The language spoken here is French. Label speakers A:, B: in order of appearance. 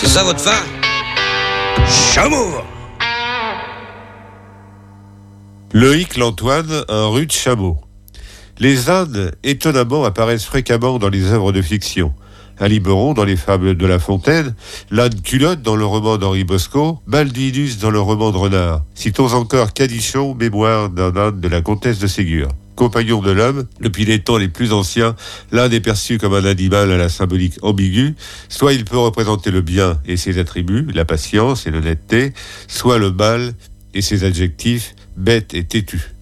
A: C'est ça votre fin? Chameau!
B: Loïc Lantoine, un rude chameau. Les ânes, étonnamment, apparaissent fréquemment dans les œuvres de fiction. Un Liberon dans les fables de La Fontaine, l'âne culotte dans le roman d'Henri Bosco, Balduinus dans le roman de Renard. Citons encore Cadichon, mémoire d'un âne de la comtesse de Ségur. Compagnon de l'homme, depuis les temps les plus anciens, l'âne est perçu comme un animal à la symbolique ambiguë. Soit il peut représenter le bien et ses attributs, la patience et l'honnêteté, soit le mal et ses adjectifs, bête et têtu.